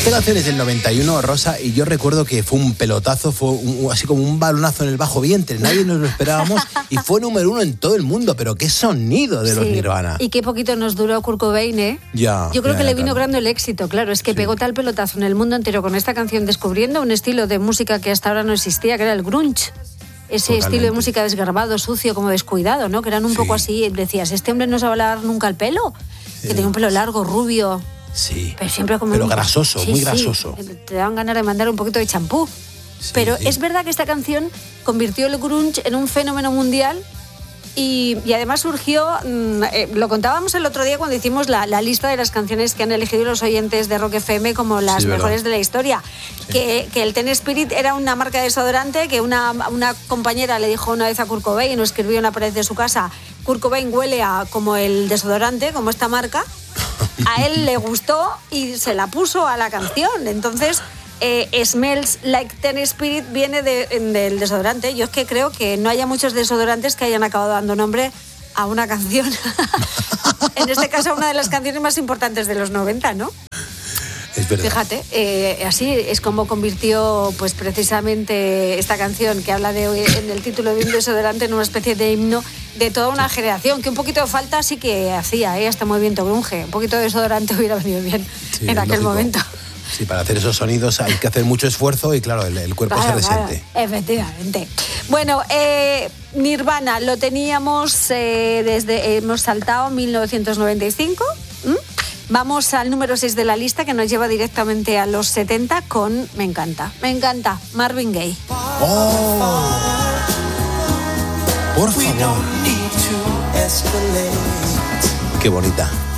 Esta canción es del 91, Rosa, y yo recuerdo que fue un pelotazo, fue así como un balonazo en el bajo vientre, nadie nos lo esperábamos y fue número 1 en todo el mundo, pero qué sonido de los Nirvana. Y qué poquito nos duró Kurt Cobain, ¿eh? Ya. Yo creo que le vino grande el éxito, claro, es que pegó tal pelotazo en el mundo entero con esta canción, descubriendo un estilo de música que hasta ahora no existía, que era el grunge. Ese estilo de música desgarbado, sucio, como descuidado, ¿no? Que eran un poco así, decías, este hombre no se va a lavar nunca el pelo, que tenía un pelo largo, rubio. Sí, pero siempre como grasoso, muy grasoso. Te daban ganas de mandar un poquito de champú. Pero es verdad que esta canción convirtió el grunge en un fenómeno mundial y además surgió, lo contábamos el otro día cuando hicimos la lista de las canciones que han elegido los oyentes de Rock FM como las mejores de la historia. Que el Teen Spirit era una marca de desodorante que una compañera le dijo una vez a Kurt Cobain, o escribió en la pared de su casa, Kurt Cobain huele como el desodorante, como esta marca. A él le gustó y se la puso a la canción. Entonces, Smells Like Teen Spirit viene del desodorante. Yo es que creo que no haya muchos desodorantes que hayan acabado dando nombre a una canción. En este caso, una de las canciones más importantes de los 90, ¿no? Es verdad. Fíjate, así es como convirtió pues precisamente esta canción que habla en el título de un desodorante en una especie de himno de toda una generación, que un poquito de falta sí que hacía, hasta movimiento grunge. Un poquito de desodorante hubiera venido bien en aquel momento. Sí, para hacer esos sonidos hay que hacer mucho esfuerzo y claro, el cuerpo se resiente. Efectivamente. Bueno, Nirvana lo teníamos hemos saltado 1995. Vamos al número 6 de la lista, que nos lleva directamente a los 70 con Me encanta, Marvin Gaye. ¡Oh! Por favor. Qué bonita.